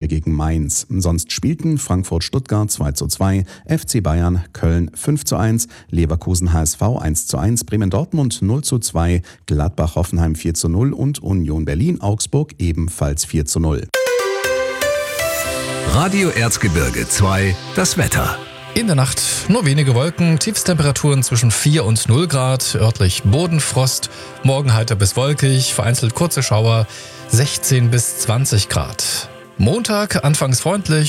gegen Mainz. Sonst spielten Frankfurt-Stuttgart 2:2, FC Bayern Köln 5:1, Leverkusen HSV 1:1, Bremen-Dortmund 0:2, Gladbach-Hoffenheim 4:0 und Union Berlin-Augsburg ebenfalls 4:0. Radio Erzgebirge 2, das Wetter. In der Nacht nur wenige Wolken, Tiefstemperaturen zwischen 4 und 0 Grad, örtlich Bodenfrost, morgen heiter bis wolkig, vereinzelt kurze Schauer, 16 bis 20 Grad. Montag anfangs freundlich,